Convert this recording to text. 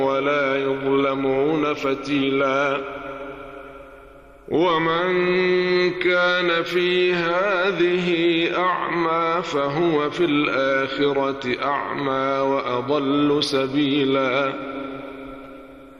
ولا يظلمون فتيلا. ومن كان في هذه أعمى فهو في الآخرة أعمى وأضل سبيلا.